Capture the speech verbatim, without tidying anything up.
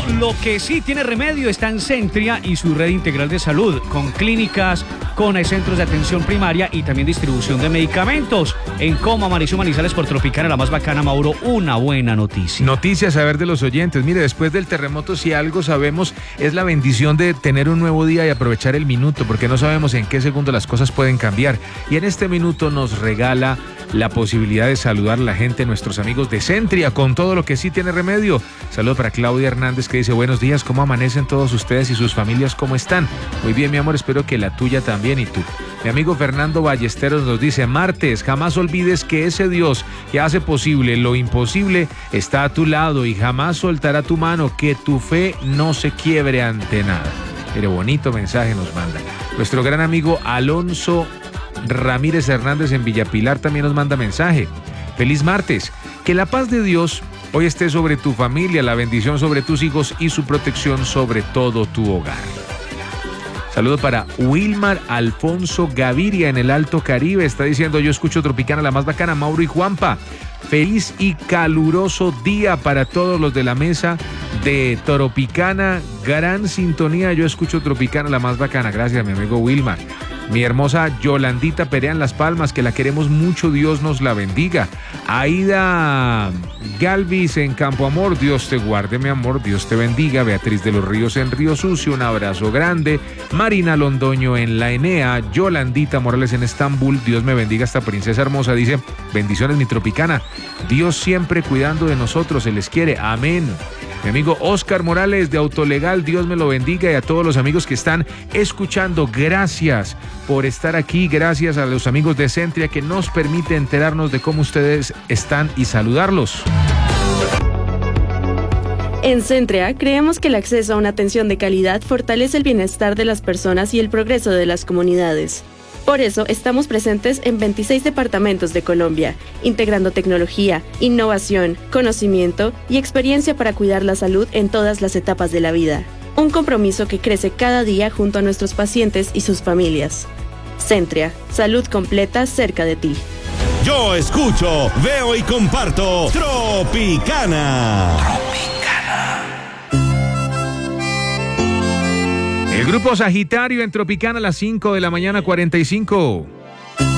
Lo que sí tiene remedio está en Centria y su red integral de salud, con clínicas, con centros de atención primaria y también distribución de medicamentos. En Coma, Mauricio Manizales por Tropicana, la más bacana, Mauro, una buena noticia. Noticias a ver de los oyentes. Mire, después del terremoto, si algo sabemos, es la bendición de tener un nuevo día y aprovechar el minuto, porque no sabemos en qué segundo las cosas pueden cambiar. Y en este minuto nos regala la posibilidad de saludar a la gente, nuestros amigos de Centria, con todo lo que sí tiene remedio. Saludo para Claudia Hernández, que dice: buenos días, ¿cómo amanecen todos ustedes y sus familias? ¿Cómo están? Muy bien, mi amor, espero que la tuya también y tú. Mi amigo Fernando Ballesteros nos dice: martes, jamás olvides que ese Dios que hace posible lo imposible está a tu lado y jamás soltará tu mano, que tu fe no se quiebre ante nada. Qué bonito mensaje nos manda. Nuestro gran amigo Alonso Ramírez Hernández en Villapilar también nos manda mensaje. Feliz martes, que la paz de Dios hoy esté sobre tu familia, la bendición sobre tus hijos y su protección sobre todo tu hogar. Saludo para Wilmar Alfonso Gaviria en el Alto Caribe. Está diciendo: yo escucho Tropicana, la más bacana, Mauro y Juanpa. Feliz y caluroso día para todos los de la mesa de Tropicana. Gran sintonía, yo escucho Tropicana, la más bacana. Gracias, mi amigo Wilmar. Mi hermosa Yolandita Perea en Las Palmas, que la queremos mucho, Dios nos la bendiga. Aida Galvis en Campo Amor, Dios te guarde, mi amor, Dios te bendiga. Beatriz de los Ríos en Río Sucio, un abrazo grande. Marina Londoño en La Enea, Yolandita Morales en Estambul, Dios me bendiga esta princesa hermosa, dice: bendiciones mi Tropicana, Dios siempre cuidando de nosotros, se les quiere, amén. Mi amigo Oscar Morales de Autolegal, Dios me lo bendiga, y a todos los amigos que están escuchando, gracias por estar aquí, gracias a los amigos de Centria que nos permite enterarnos de cómo ustedes están y saludarlos. En Centria creemos que el acceso a una atención de calidad fortalece el bienestar de las personas y el progreso de las comunidades. Por eso estamos presentes en veintiséis departamentos de Colombia, integrando tecnología, innovación, conocimiento y experiencia para cuidar la salud en todas las etapas de la vida. Un compromiso que crece cada día junto a nuestros pacientes y sus familias. Centria, salud completa cerca de ti. Yo escucho, veo y comparto Tropicana. El grupo Sagitario en Tropicana a las cinco de la mañana, cuarenta y cinco.